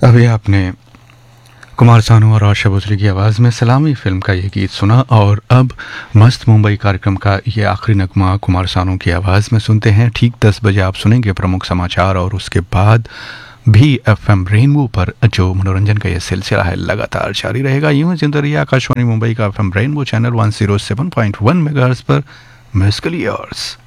अभी आपने कुमार सानू और आशा भोसले की आवाज़ में सलामी फिल्म का ये गीत सुना और अब मस्त मुंबई कार्यक्रम का ये आखिरी नगमा कुमार सानू की आवाज़ में सुनते हैं। ठीक 10 बजे आप सुनेंगे प्रमुख समाचार और उसके बाद भी एफएम रेनबो पर जो मनोरंजन का ये सिलसिला है लगातार जारी रहेगा। यूं जिंदा रहिए आकाशवाणी मुंबई का एफएम रेनबो चैनल 107.1 मेगाहर्ट्ज़ पर। Musical years.